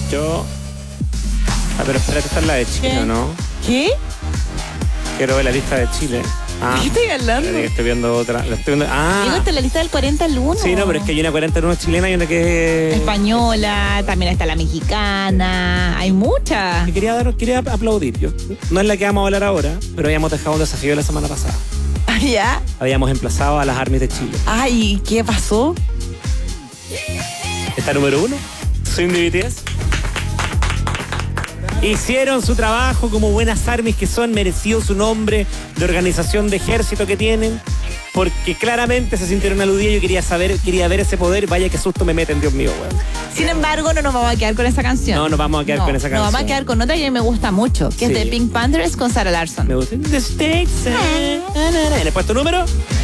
Yo... pero espérate, esta es la de Chile, ¿Qué? ¿no? ¿Qué? Quiero ver la lista de Chile. ¿Qué estoy hablando? Espérate que estoy viendo otra. La estoy viendo... Digo, esta es la lista del 40 al 1. Sí, no, pero es que hay una 41 chilena y una que... Española, también está la mexicana, hay muchas. Y quería aplaudir. Yo, no es la que vamos a hablar ahora, pero habíamos dejado un desafío la semana pasada. ¿Ya? Habíamos emplazado a las ARMYs de Chile. Ay, ¿qué pasó? Está número 1, Swing de BTS. Hicieron su trabajo como buenas ARMYs que son, merecido su nombre de organización de ejército que tienen, porque claramente se sintieron aludidos. Yo quería ver ese poder. Vaya que susto me meten, Dios mío, weón. Sin embargo, no nos vamos a quedar con esa canción. No nos vamos a quedar con esa canción. Nos vamos a quedar con otra que a mí me gusta mucho, que es Sí. de Pink Panthers con Sarah Larsson. Me gusta. The Stakes. En el puesto número